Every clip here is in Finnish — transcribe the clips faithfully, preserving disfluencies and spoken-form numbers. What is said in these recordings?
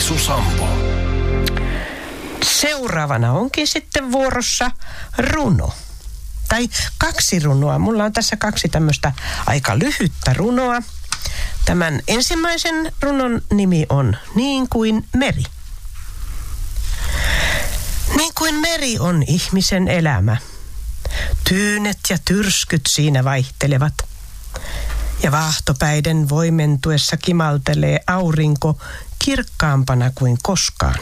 Veisu Sampo. Seuraavana onkin sitten vuorossa runo. Tai kaksi runoa. Mulla on tässä kaksi tämmöistä aika lyhyttä runoa. Tämän ensimmäisen runon nimi on Niin kuin meri. Niin kuin meri on ihmisen elämä. Tyynet ja tyrskyt siinä vaihtelevat. Ja vaahtopäiden voimentuessa kimaltelee aurinko kirkkaampana kuin koskaan.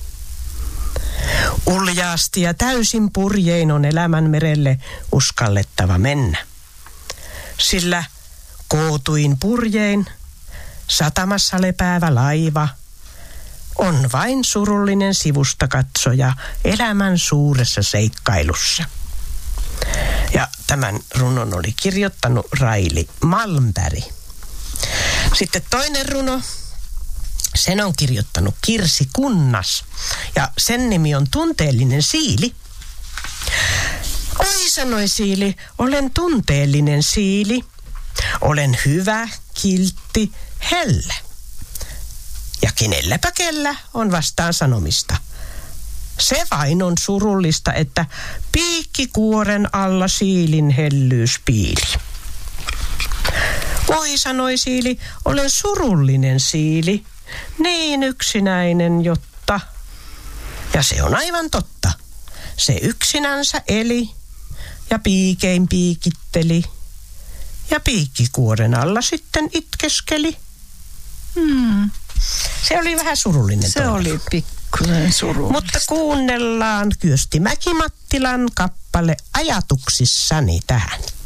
Uljaasti ja täysin purjein on elämän merelle uskallettava mennä. Sillä kootuin purjein satamassa lepäävä laiva on vain surullinen sivustakatsoja elämän suuressa seikkailussa. Ja tämän runon oli kirjoittanut Raili Malmberg. Sitten toinen runo, sen on kirjoittanut Kirsi Kunnas ja sen nimi on Tunteellinen siili. Oi, sanoi siili, olen tunteellinen siili. Olen hyvä, kiltti, hellä. Ja kenelläpä kellä on vastaan sanomista. Se vain on surullista, että piikkikuoren alla siilin hellyys piili. Oi, sanoi siili, olen surullinen siili, niin yksinäinen jotta. Ja se on aivan totta. Se yksinänsä eli ja piikein piikitteli ja piikkikuoren alla sitten itkeskeli. Hmm. Se oli vähän surullinen. Se toinen. oli pikkuinen surullista. Mutta kuunnellaan Kyösti Mäki-Mattilan kappale Ajatuksissani tähän.